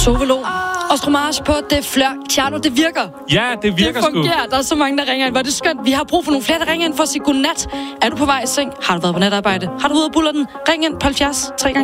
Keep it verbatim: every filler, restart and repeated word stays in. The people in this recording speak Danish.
Sovelo. Og Stromage på det flør. Tjerno, det virker. Ja, det virker Det sgu. fungerer. Der er så mange, der ringer ind. Hvor er det skønt. Vi har brug for nogle flere, der ringer ind for at sige godnat. Er du på vej i seng? Har du været på natarbejde? Har du ude af buller den? Ring ind på halvfjerds tre gange